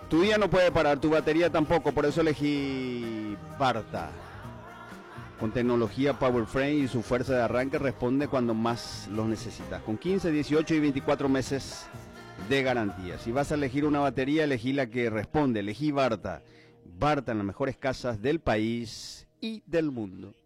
Tu día no puede parar, tu batería tampoco, por eso elegí Barta. Con tecnología PowerFrame y su fuerza de arranque responde cuando más los necesitas. Con 15, 18 y 24 meses de garantía. Si vas a elegir una batería, elegí la que responde, elegí Barta. Barta en las mejores casas del país y del mundo.